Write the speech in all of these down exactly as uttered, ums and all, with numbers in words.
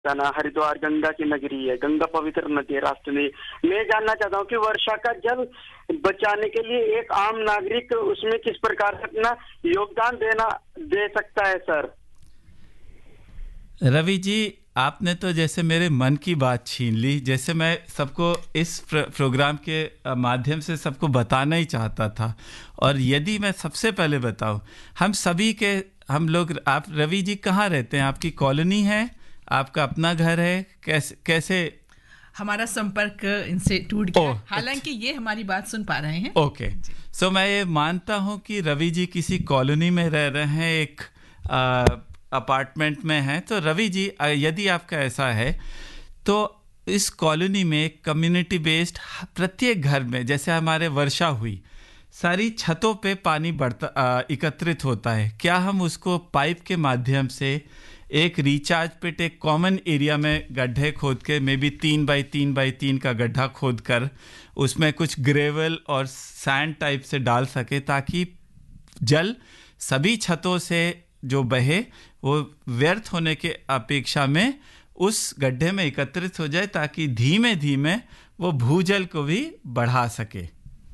ना हरिद्वार गंगा की नगरी है, गंगा पवित्र नदी है राष्ट्र में। मैं जानना चाहता हूँ कि वर्षा का जल बचाने के लिए एक आम नागरिक उसमें किस प्रकार से अपना योगदान देना दे सकता है सर? रवि जी, आपने तो जैसे मेरे मन की बात छीन ली। जैसे मैं सबको इस प्र, प्रोग्राम के माध्यम से सबको बताना ही चाहता था। और यदि मैं सबसे पहले बताऊं, हम सभी के हम लोग, आप रवि जी कहाँ रहते हैं? आपकी कॉलोनी है, आपका अपना घर है, कैसे कैसे हमारा संपर्क इनसे टूट गया, हालांकि ये हमारी बात सुन पा रहे हैं। ओके, सो मैं ये मानता हूँ कि रवि जी किसी कॉलोनी में रह रहे हैं, एक आ, अपार्टमेंट में हैं। तो रवि जी, यदि आपका ऐसा है तो इस कॉलोनी में कम्युनिटी बेस्ड प्रत्येक घर में, जैसे हमारे वर्षा हुई, सारी छतों पे पानी बढ़ता एकत्रित होता है। क्या हम उसको पाइप के माध्यम से एक रिचार्ज पिट, एक कॉमन एरिया में गड्ढे खोद के, मे बी तीन बाई तीन बाई तीन का गड्ढा खोद कर उसमें कुछ ग्रेवल और सैंड टाइप से डाल सके, ताकि जल सभी छतों से जो बहे वो व्यर्थ होने के अपेक्षा में उस गड्ढे में एकत्रित हो जाए, ताकि धीमे धीमे वो भूजल को भी बढ़ा सके।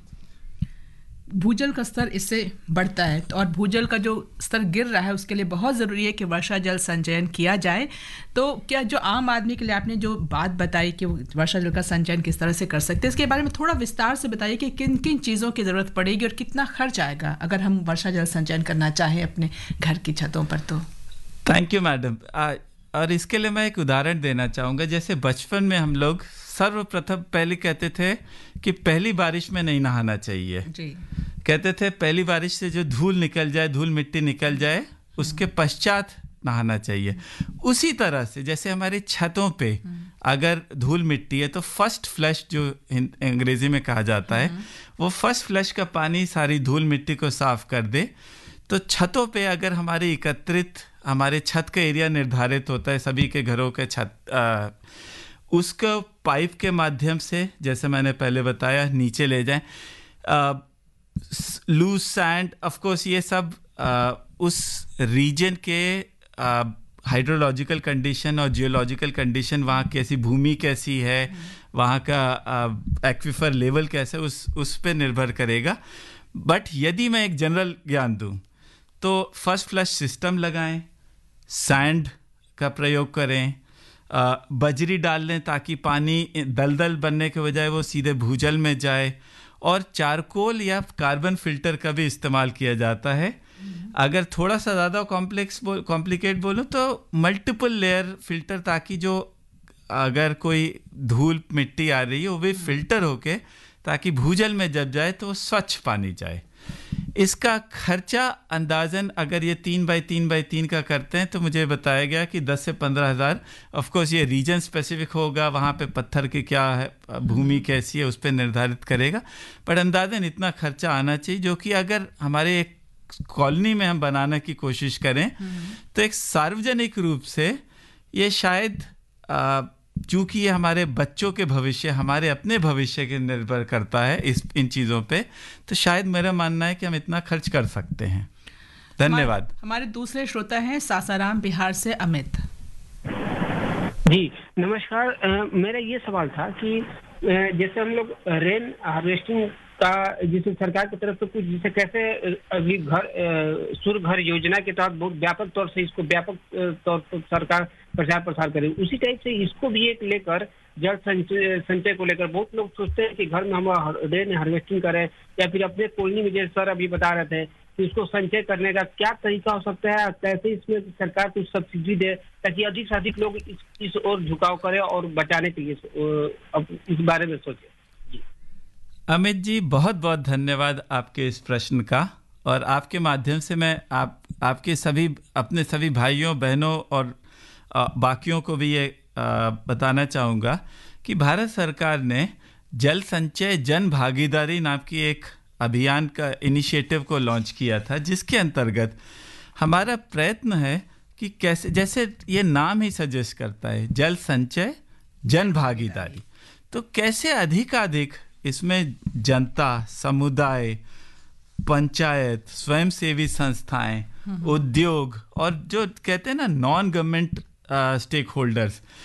भूजल का स्तर इससे बढ़ता है, और भूजल का जो स्तर गिर रहा है उसके लिए बहुत ज़रूरी है कि वर्षा जल संचयन किया जाए। तो क्या जो आम आदमी के लिए आपने जो बात बताई कि वर्षा जल का संचयन किस तरह से कर सकते हैं, इसके बारे में थोड़ा विस्तार से बताइए कि किन किन चीज़ों की ज़रूरत पड़ेगी और कितना खर्च आएगा अगर हम वर्षा जल संचयन करना चाहें अपने घर की छतों पर। तो थैंक यू मैडम। और इसके लिए मैं एक उदाहरण देना चाहूँगा। जैसे बचपन में हम लोग सर्वप्रथम पहले कहते थे कि पहली बारिश में नहीं नहाना चाहिए जी। कहते थे पहली बारिश से जो धूल निकल जाए, धूल मिट्टी निकल जाए, उसके पश्चात नहाना चाहिए। उसी तरह से जैसे हमारी छतों पे अगर धूल मिट्टी है तो फर्स्ट फ्लश जो अंग्रेजी में कहा जाता है, वो फर्स्ट फ्लश का पानी सारी धूल मिट्टी को साफ कर दे। तो छतों पे अगर हमारे एकत्रित, हमारे छत का एरिया निर्धारित होता है सभी के घरों के छत, आ, उसको पाइप के माध्यम से, जैसे मैंने पहले बताया, नीचे ले जाएं। लूज सैंड, ऑफ कोर्स ये सब आ, उस रीजन के हाइड्रोलॉजिकल कंडीशन और जियोलॉजिकल कंडीशन, वहाँ कैसी भूमि कैसी है, वहाँ का एक्विफर लेवल कैसा है, उस उस पे निर्भर करेगा। बट यदि मैं एक जनरल ज्ञान दूँ तो फर्स्ट फ्लश सिस्टम लगाएं, सैंड का प्रयोग करें, आ, बजरी डाल लें ताकि पानी दलदल बनने के बजाय वो सीधे भूजल में जाए, और चारकोल या कार्बन फिल्टर का भी इस्तेमाल किया जाता है। अगर थोड़ा सा ज़्यादा कॉम्प्लेक्स बोल कॉम्प्लिकेट बोलूँ तो मल्टीपल लेयर फिल्टर, ताकि जो अगर कोई धूल मिट्टी आ रही है वो भी फिल्टर होके, ताकि भूजल में जब जाए तो स्वच्छ पानी जाए। इसका खर्चा अंदाजन अगर ये तीन बाई तीन बाई तीन का करते हैं तो मुझे बताया गया कि दस से पंद्रह हज़ार। ऑफकोर्स ये रीजन स्पेसिफिक होगा, वहाँ पे पत्थर की क्या है, भूमि कैसी है, उस पर निर्धारित करेगा। पर अंदाजन इतना खर्चा आना चाहिए, जो कि अगर हमारे एक कॉलोनी में हम बनाने की कोशिश करें तो एक सार्वजनिक रूप से ये शायद, चूँकि ये हमारे बच्चों के भविष्य, हमारे अपने भविष्य के निर्भर करता है इस इन चीज़ों पे, तो शायद मेरा मानना है कि हम इतना खर्च कर सकते हैं। धन्यवाद। हमारे, हमारे दूसरे श्रोता हैं सासाराम बिहार से अमित जी। नमस्कार। आ, मेरा ये सवाल था कि जैसे हम लोग रेन हार्वेस्टिंग का, जिसे सरकार की तरफ से कुछ, जिसे कैसे अभी घर सूर्य घर योजना के तहत बहुत व्यापक तौर से इसको व्यापक तौर पर सरकार प्रचार प्रसार करे, उसी टाइप से इसको भी एक लेकर जल संचय संचय को लेकर बहुत लोग सोचते हैं कि घर में हम रेन हार्वेस्टिंग करें, या फिर अपने कॉलोनी में, जैसे सर अभी बता रहे थे, कि इसको संचय करने का क्या तरीका हो सकता है, कैसे इसमें सरकार कुछ सब्सिडी दे ताकि अधिक से अधिक लोग इस, इस ओर झुकाव करें और बचाने के लिए अब इस बारे में सोचें। अमित जी, बहुत बहुत धन्यवाद आपके इस प्रश्न का। और आपके माध्यम से मैं आप आपके सभी अपने सभी भाइयों बहनों और आ, बाकियों को भी ये आ, बताना चाहूँगा कि भारत सरकार ने जल संचय जन भागीदारी नाम की एक अभियान का इनिशिएटिव को लॉन्च किया था, जिसके अंतर्गत हमारा प्रयत्न है कि कैसे, जैसे ये नाम ही सजेस्ट करता है, जल संचय जन भागीदारी, तो कैसे अधिकाधिक इसमें जनता, समुदाय, पंचायत, स्वयंसेवी संस्थाएं, उद्योग और जो कहते हैं ना नॉन गवर्नमेंट स्टेक होल्डर्स,